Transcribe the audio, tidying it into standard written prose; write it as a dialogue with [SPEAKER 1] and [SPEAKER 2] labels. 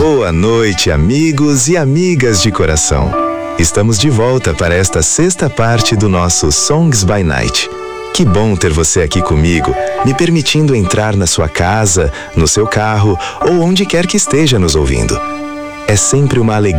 [SPEAKER 1] Boa noite, amigos e amigas de coração. Estamos de volta para esta sexta parte do nosso Songs by Night. Que bom ter você aqui comigo, me permitindo entrar na sua casa, no seu carro ou onde quer que esteja nos ouvindo. É sempre uma alegria